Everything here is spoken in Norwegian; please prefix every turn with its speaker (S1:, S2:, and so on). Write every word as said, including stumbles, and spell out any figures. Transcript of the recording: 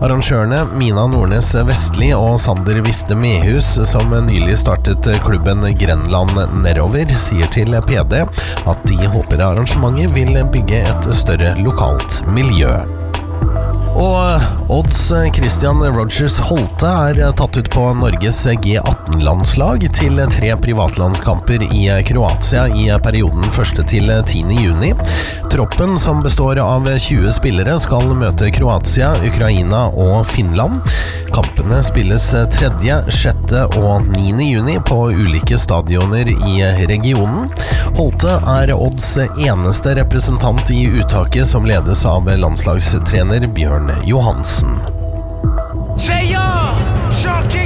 S1: Arrangørene Mina Nordnes Vestli og Sander Viste Mehus, som nylig startet klubben Grenland Nedover, sier til P D at de håper arrangementet vil bygge et større lokalt miljø. Og Odds Christian Rogers Holte er tatt ut på Norges G atten-landslag til tre privatlandskamper i Kroatia i perioden første til tiende juni. Troppen, som består av tjue spillere, skal møte Kroatia, Ukraina og Finland. Kampene spilles tredje, sjette og niende juni på ulike stadioner i regionen. Holte er Odds eneste representant i uttaket, som ledes av landslagstrener Bjørn Johansen.